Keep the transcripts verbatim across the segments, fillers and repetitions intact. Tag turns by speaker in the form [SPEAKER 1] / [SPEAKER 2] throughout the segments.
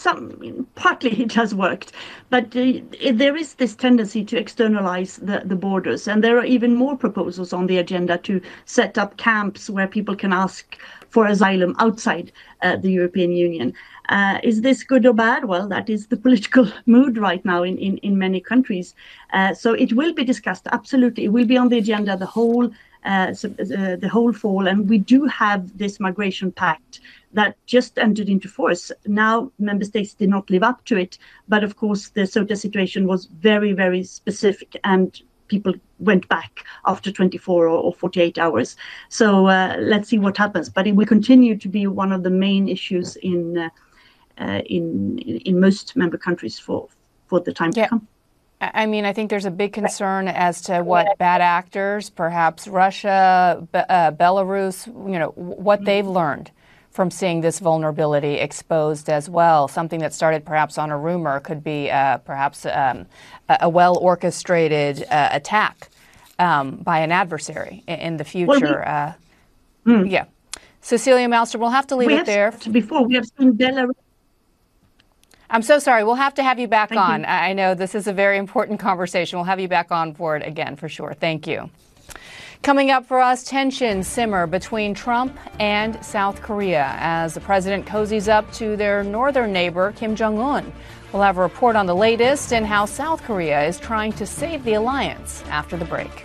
[SPEAKER 1] some partly it has worked, but uh, there is this tendency to externalize the, the borders, and there are even more proposals on the agenda to set up camps where people can ask for asylum outside uh, the European Union. Uh, is this good or bad? Well, that is the political mood right now in, in, in many countries. Uh, so it will be discussed, absolutely. It will be on the agenda the whole, uh, so, uh, the whole fall. And we do have this migration pact that just entered into force. Now, member states did not live up to it. But of course, the Ceuta situation was very, very specific, and people went back after twenty-four or forty-eight hours. So uh, let's see what happens. But it will continue to be one of the main issues in uh, uh, in in most member countries for for the time
[SPEAKER 2] yeah.
[SPEAKER 1] to come.
[SPEAKER 2] I mean, I think there's a big concern as to what bad actors, perhaps Russia, Be- uh, Belarus, you know, what they've learned from seeing this vulnerability exposed as well. Something that started perhaps on a rumor could be uh, perhaps um, a, a well-orchestrated uh, attack um, by an adversary in, in the future.
[SPEAKER 1] Well, we,
[SPEAKER 2] uh,
[SPEAKER 1] mm.
[SPEAKER 2] Yeah. Cecilia Malmström, we'll have to leave
[SPEAKER 1] we
[SPEAKER 2] it
[SPEAKER 1] have
[SPEAKER 2] there.
[SPEAKER 1] Before, we have seen Belarus.
[SPEAKER 2] I'm so sorry. We'll have to have you back
[SPEAKER 1] Thank
[SPEAKER 2] on.
[SPEAKER 1] you.
[SPEAKER 2] I know this is a very important conversation. We'll have you back on for it again for sure. Thank you. Coming up for us, tensions simmer between Trump and South Korea as the president cozies up to their northern neighbor, Kim Jong-un. We'll have a report on the latest and how South Korea is trying to save the alliance after the break.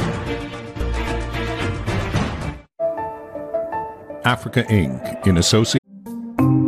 [SPEAKER 3] Africa Incorporated, in association